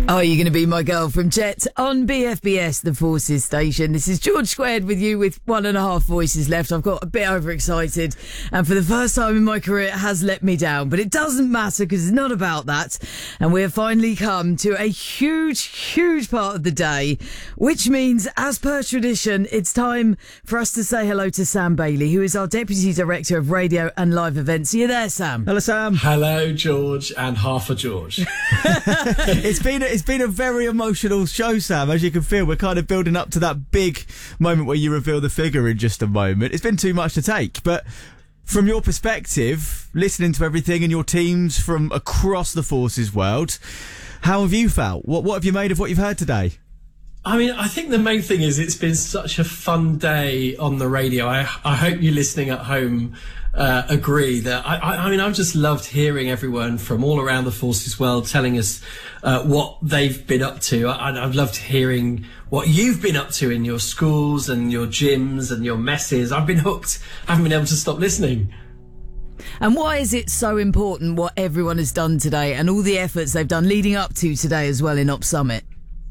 Are You Going to Be My Girl from Jet on BFBS, the Forces station. This is George Squared with you with 1.5 voices left. I've got a bit overexcited and for the first time in my career it has let me down, but it doesn't matter because it's not about that. And we have finally come to a huge part of the day, which means, as per tradition, it's time for us to say hello to Sam Bailey, who is our Deputy Director of Radio and Live Events. Are you there, Sam? Hello, Sam. Hello, George, and half a George. It's been a very emotional show, Sam. As you can feel, we're kind of building up to that big moment where you reveal the figure in just a moment. It's been too much to take, but from your perspective, listening to everything and your teams from across the Forces world, how have you felt? What have you made of what you've heard today? I mean, I think the main thing is it's been such a fun day on the radio. I hope you listening at home agree that I mean, I've just loved hearing everyone from all around the Forces world telling us what they've been up to. I've loved hearing what you've been up to in your schools and your gyms and your messes. I've been hooked. I haven't been able to stop listening. And why is it so important what everyone has done today and all the efforts they've done leading up to today as well in Op Summit?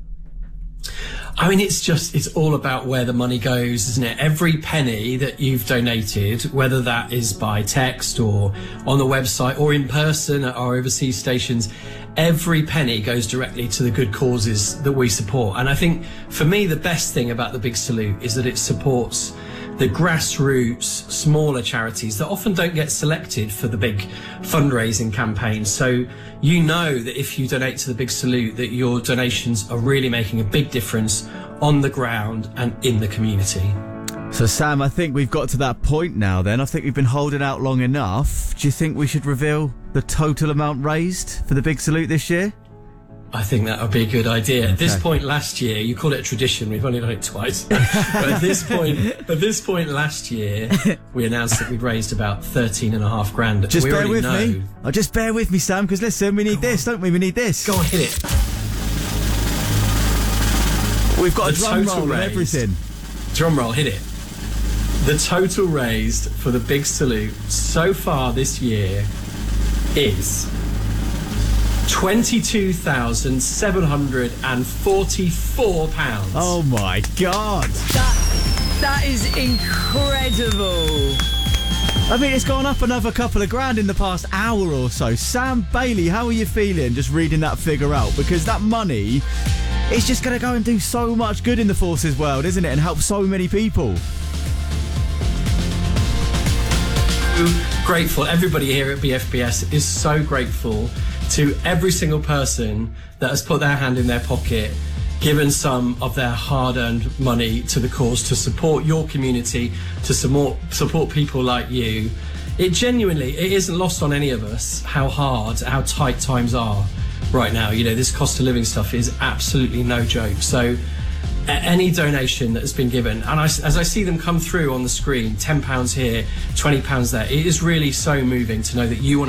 I mean, it's all about where the money goes, isn't it? Every penny that you've donated, whether that is by text or on the website or in person at our overseas stations, every penny goes directly to the good causes that we support. And I think, for me, the best thing about the Big Salute is that it supports the grassroots, smaller charities that often don't get selected for the big fundraising campaigns. So you know that if you donate to the Big Salute, that your donations are really making a big difference on the ground and in the community. So, Sam, I think we've got to that point now then. I think we've been holding out long enough. Do you think we should reveal the total amount raised for the Big Salute this year? I think that would be a good idea. At this point last year, you call it a tradition, we've only done it twice. But at this point last year, we announced that we'd raised about 13.5 grand. Just bear with me. Just bear with me, Sam, because listen, we need this, don't we? We need this. Go on, hit it. We've got a drum roll and everything. Drum roll, hit it. The total raised for the Big Salute so far this year is £22,744. Oh my God. That is incredible. I mean, it's gone up another couple of grand in the past hour or so. Sam Bailey, how are you feeling just reading that figure out? Because that money is just going to go and do so much good in the Forces world, isn't it? And help so many people. Grateful. Everybody here at BFBS is so grateful to every single person that has put their hand in their pocket, given some of their hard-earned money to the cause to support your community, to support people like you. It isn't lost on any of us how tight times are right now. You know, this cost of living stuff is absolutely no joke. So any donation that has been given, and as I see them come through on the screen, £10 here, £20 there, it is really so moving to know that you want